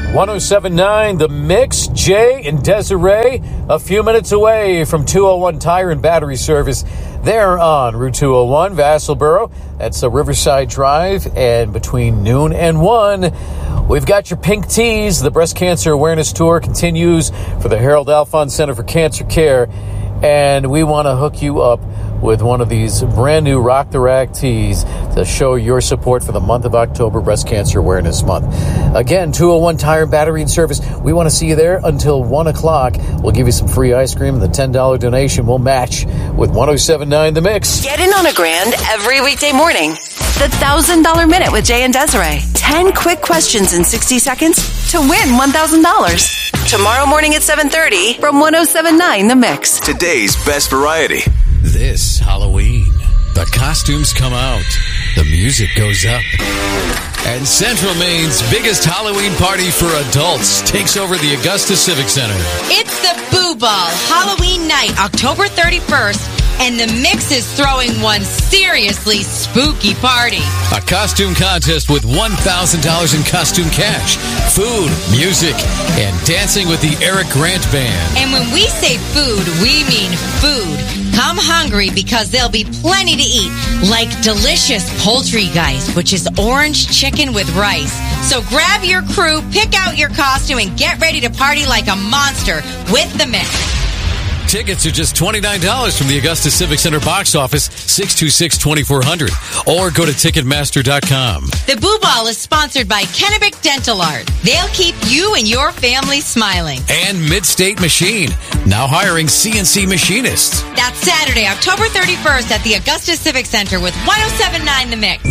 107.9 The Mix. Jay and Desiree, a few minutes away from 201 Tire and Battery Service. They're on Route 201, Vassalboro. That's a Riverside Drive. And between noon and 1, we've got your pink tees. The Breast Cancer Awareness Tour continues for the Harold Alphons Center for Cancer Care. And we want to hook you up with one of these brand new Rock the Rack tees to show your support for the month of October, Breast Cancer Awareness Month. Again, 201 Tire and Battery and Service. We want to see you there until 1 o'clock. We'll give you some free ice cream, and the $10 donation will match with 107.9 The Mix. Get in on a grand every weekday morning. The $1,000 Minute with Jay and Desiree. 10 quick questions in 60 seconds to win $1,000. Tomorrow morning at 7:30 from 107.9 The Mix. Today's best variety. This Halloween, the costumes come out, the music goes up, and Central Maine's biggest Halloween party for adults takes over the Augusta Civic Center. It's the Boo Ball Halloween night, October 31st, and the Mix is throwing one seriously spooky party. A costume contest with $1,000 in costume cash, food, music, and dancing with the Eric Grant Band. And when we say food, we mean food. Come hungry because there'll be plenty to eat, like delicious poultry guys, which is orange chicken with rice. So grab your crew, pick out your costume, and get ready to party like a monster with the Mix. Tickets are just $29 from the Augusta Civic Center box office, 626-2400, or go to Ticketmaster.com. The Boo Ball is sponsored by Kennebec Dental Art. They'll keep you and your family smiling. And Midstate Machine, now hiring CNC machinists. That's Saturday, October 31st at the Augusta Civic Center with 107.9 The Mix.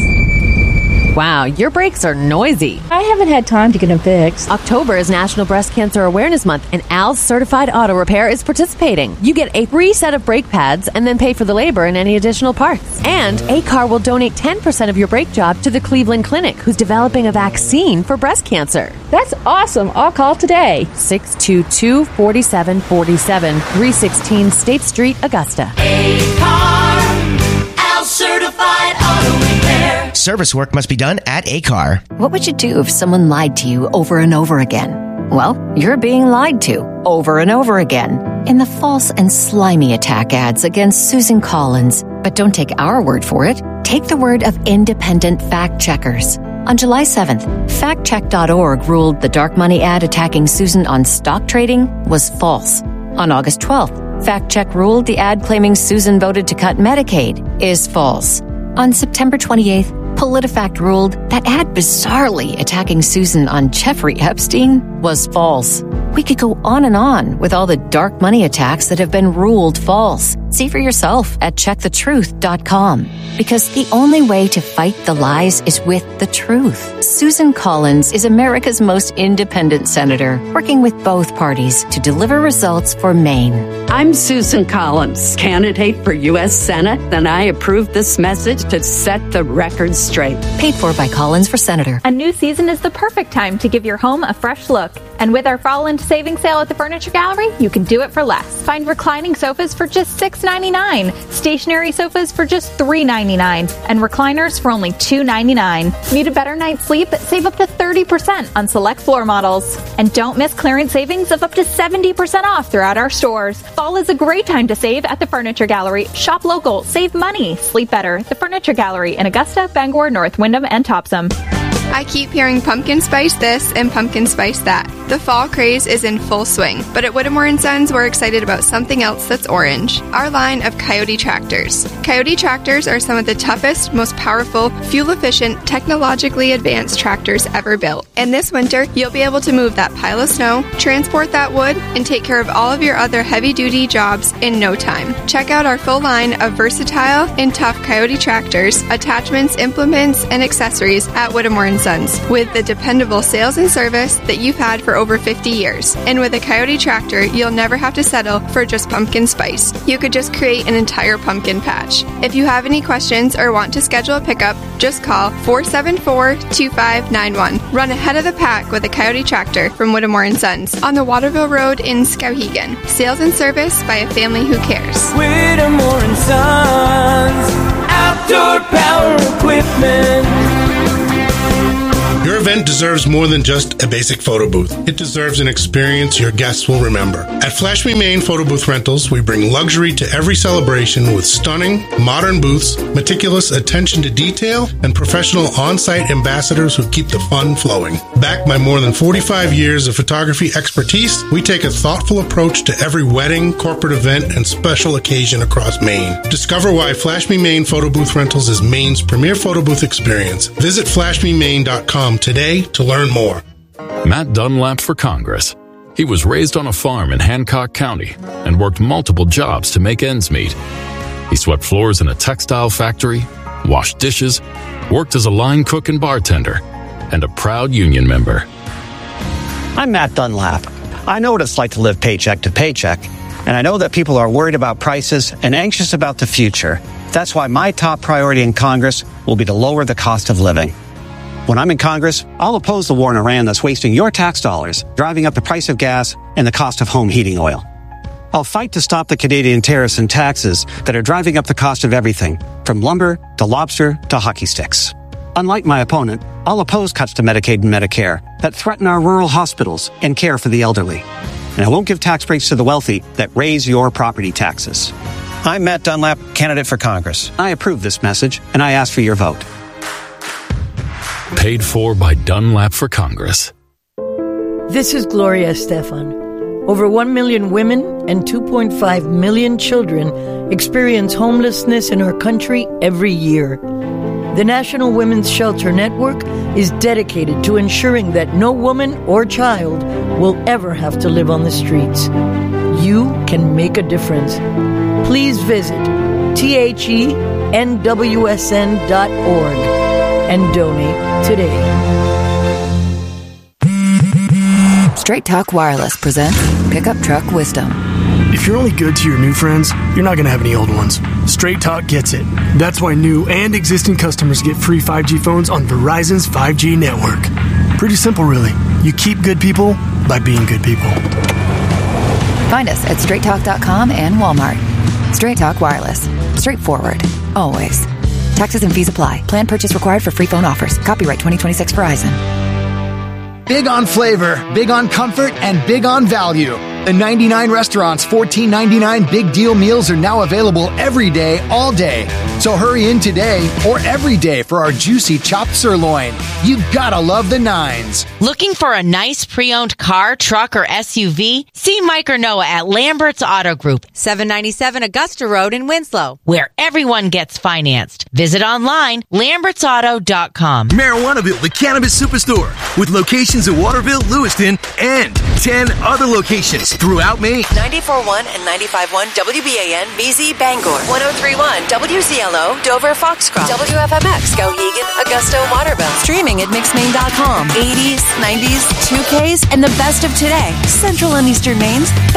Wow, your brakes are noisy. I haven't had time to get them fixed. October is National Breast Cancer Awareness Month, and Al's Certified Auto Repair is participating. You get a free set of brake pads and then pay for the labor and any additional parts. And A-Car will donate 10% of your brake job to the Cleveland Clinic, who's developing a vaccine for breast cancer. That's awesome. I'll call today. 622-4747, 316 State Street, Augusta. A-Car, Al's Certified Auto Repair. Service work must be done at A-Car. What would you do if someone lied to you over and over again? Well, you're being lied to over and over again in the false and slimy attack ads against Susan Collins. But don't take our word for it. Take the word of independent fact checkers. On July 7th, factcheck.org ruled the dark money ad attacking Susan on stock trading was false. On August 12th, Fact Check ruled the ad claiming Susan voted to cut Medicaid is false. On September 28th, PolitiFact ruled that ad bizarrely attacking Susan on Jeffrey Epstein was false. We could go on with all the dark money attacks that have been ruled false. See for yourself at checkthetruth.com. Because the only way to fight the lies is with the truth. Susan Collins is America's most independent senator, working with both parties to deliver results for Maine. I'm Susan Collins, candidate for U.S. Senate, and I approve this message to set the record straight. Paid for by Collins for Senator. A new season is the perfect time to give your home a fresh look. And with our fall into savings sale at the Furniture Gallery, you can do it for less. Find reclining sofas for just $6.99, stationary sofas for just $3.99, and recliners for only $2.99. Need a better night's sleep? Save up to 30% on select floor models. And don't miss clearance savings of up to 70% off throughout our stores. Fall is a great time to save at the Furniture Gallery. Shop local, save money, sleep better. The Furniture Gallery in Augusta, Bangor, North Windham, and Topsom. I keep hearing pumpkin spice this and pumpkin spice that. The fall craze is in full swing, but at Whittemore & Sons, we're excited about something else that's orange. Our line of Coyote tractors. Coyote tractors are some of the toughest, most powerful, fuel-efficient, technologically advanced tractors ever built. And this winter, you'll be able to move that pile of snow, transport that wood, and take care of all of your other heavy-duty jobs in no time. Check out our full line of versatile and tough Coyote tractors, attachments, implements, and accessories at Whittemore & Sons, with the dependable sales and service that you've had for over 50 years. And with a Coyote tractor, you'll never have to settle for just pumpkin spice. You could just create an entire pumpkin patch. If you have any questions or want to schedule a pickup, just call 474-2591. Run ahead of the pack with a Coyote tractor from Whittemore & Sons on the Waterville Road in Skowhegan. Sales and service by a family who cares. Whittemore & Sons, outdoor power equipment. Your event deserves more than just a basic photo booth. It deserves an experience your guests will remember. At Flash Me Maine Photo Booth Rentals, we bring luxury to every celebration with stunning, modern booths, meticulous attention to detail, and professional on-site ambassadors who keep the fun flowing. Backed by more than 45 years of photography expertise, we take a thoughtful approach to every wedding, corporate event, and special occasion across Maine. Discover why Flash Me Maine Photo Booth Rentals is Maine's premier photo booth experience. Visit flashmemaine.com today to learn more. Matt Dunlap for Congress. He was raised on a farm in Hancock County and worked multiple jobs to make ends meet. He swept floors in a textile factory, washed dishes, worked as a line cook and bartender, and a proud union member. I'm Matt Dunlap. I know what it's like to live paycheck to paycheck, and I know that people are worried about prices and anxious about the future. That's why my top priority in Congress will be to lower the cost of living. When I'm in Congress, I'll oppose the war in Iran that's wasting your tax dollars, driving up the price of gas and the cost of home heating oil. I'll fight to stop the Canadian tariffs and taxes that are driving up the cost of everything, from lumber to lobster to hockey sticks. Unlike my opponent, I'll oppose cuts to Medicaid and Medicare that threaten our rural hospitals and care for the elderly. And I won't give tax breaks to the wealthy that raise your property taxes. I'm Matt Dunlap, candidate for Congress. I approve this message, and I ask for your vote. Paid for by Dunlap for Congress. This is Gloria Estefan. Over 1 million women and 2.5 million children experience homelessness in our country every year. The National Women's Shelter Network is dedicated to ensuring that no woman or child will ever have to live on the streets. You can make a difference. Please visit thenwsn.org and donate today. Straight Talk Wireless presents Pickup Truck Wisdom. If you're only good to your new friends, you're not going to have any old ones. Straight Talk gets it. That's why new and existing customers get free 5G phones on Verizon's 5G network. Pretty simple, really. You keep good people by being good people. Find us at straighttalk.com and Walmart. Straight Talk Wireless. Straightforward. Always. Taxes and fees apply. Plan purchase required for free phone offers. Copyright 2026 Verizon. Big on flavor, big on comfort, and big on value. The 99 Restaurants $14.99 Big Deal Meals are now available every day, all day. So hurry in today or every day for our juicy chopped sirloin. You gotta love the nines. Looking for a nice pre-owned car, truck, or SUV? See Mike or Noah at Lambert's Auto Group, 797 Augusta Road in Winslow, where everyone gets financed. Visit online, lambertsauto.com. Marijuanaville, the cannabis superstore, with locations in Waterville, Lewiston, and 10 other locations throughout Maine. 94.1 and 95.1 WBAN, BZ, Bangor. 103.1 WCLO, Dover, Foxcroft. WFMX, Skowhegan, Augusta, Waterville. Streaming at mixmaine.com. 80s, 90s, 2Ks, and the best of today. Central and Eastern Maine's